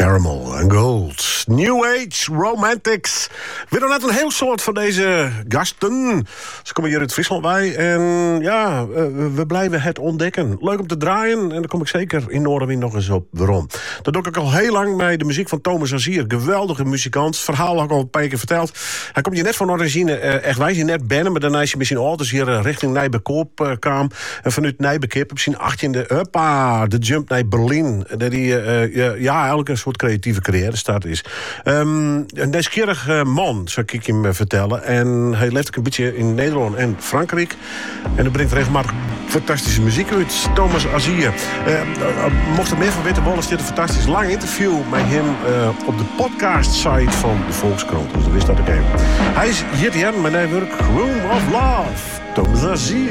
Caramel and Gold. New Age Romantics. Weer nog net een heel soort van deze gasten. Ze komen hier uit Friesland bij. En ja, we blijven het ontdekken. Leuk om te draaien. En daar kom ik zeker in Noorderwind nog eens op waarom. Dat doe ik al heel lang bij de muziek van Thomas Azier. Geweldige muzikant. Het verhaal had ik al een paar keer verteld. Hij komt hier net van Orangine. Echt, wij zien net binnen. Maar daarna is hij misschien auto's hier richting Nijbekoop kwam. En vanuit Nijbekip heb je 18e. Huppa, de jump naar Berlijn. Dat hij eigenlijk een soort creatieve carrière start is. Een nieuwsgierig man, zou ik hem vertellen. En hij leeft ook een beetje in Nederland en Frankrijk. En hij brengt regelmatig fantastische muziek uit. Thomas Azier. Mocht er meer van weten willen, is dit een fantastisch lang interview met hem op de podcast-site van de Volkskrant. Dus dat wist dat ik even. Hij is hier, mijn werk Room of Love. Thomas Azier.